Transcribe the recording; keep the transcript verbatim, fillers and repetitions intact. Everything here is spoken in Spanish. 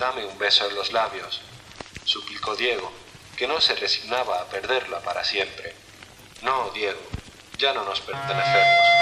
Dame un beso en los labios, suplicó Diego, que no se resignaba a perderla para siempre. No, Diego, ya no nos pertenecemos.